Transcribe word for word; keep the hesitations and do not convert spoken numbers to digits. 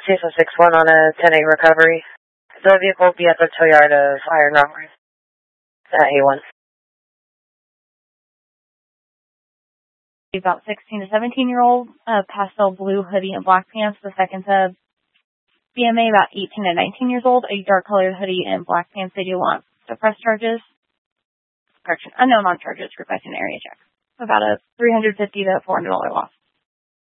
C S O six one on a ten eight recovery. The vehicle will be at the tow yard of Iron Rock at A one. About sixteen to seventeen year old, uh, pastel blue hoodie and black pants. The second sub, B M A about eighteen to nineteen years old, a dark colored hoodie and black pants. They do want to press charges. Correction, unknown on charges, requesting area check. About a three hundred fifty to four hundred dollars loss.